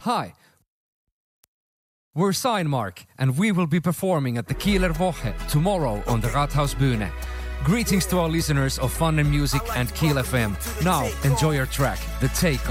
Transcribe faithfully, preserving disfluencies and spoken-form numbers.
Hi, we're Signmark, and we will be performing at the Kieler Woche tomorrow on the Rathausbühne. Greetings to our listeners of Fun and Music and Kiel F M. Now, enjoy your track, The Take